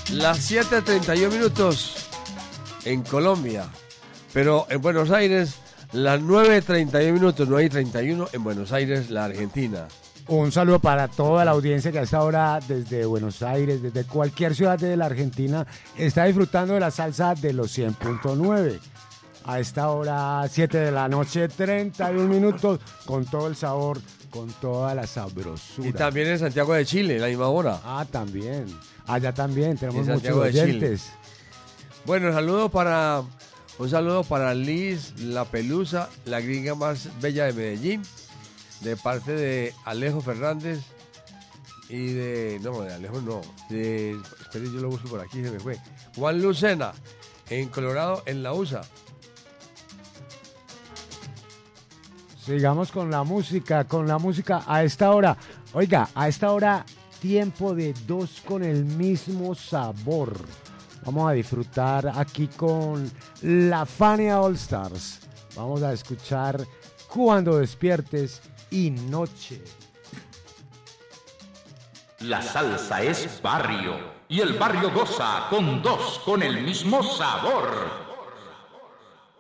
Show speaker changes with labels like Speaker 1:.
Speaker 1: Las 7:31 en Colombia, pero en Buenos Aires las 9:31, 9:31 en Buenos Aires, la Argentina.
Speaker 2: Un saludo para toda la audiencia que a esta hora desde Buenos Aires, desde cualquier ciudad de la Argentina, está disfrutando de la salsa de los 100.9. A esta hora, 7 de la noche, 31 minutos, con todo el sabor, con toda la sabrosura.
Speaker 1: Y también en Santiago de Chile, la misma hora.
Speaker 2: Ah, también. Allá también tenemos
Speaker 1: En
Speaker 2: muchos
Speaker 1: Santiago de
Speaker 2: oyentes.
Speaker 1: Chile. Bueno, un saludo para Liz La Pelusa, la gringa más bella de Medellín, de parte de Alejo Fernández y de Alejo no, espere, yo lo busco por aquí, se me fue. Juan Lucena, en Colorado, en la USA.
Speaker 2: Sigamos con la música a esta hora. Oiga, a esta hora, tiempo de dos con el mismo sabor. Vamos a disfrutar aquí con la Fania All Stars. Vamos a escuchar Cuando despiertes y Noche.
Speaker 3: La salsa es barrio y el barrio goza con dos con el mismo sabor.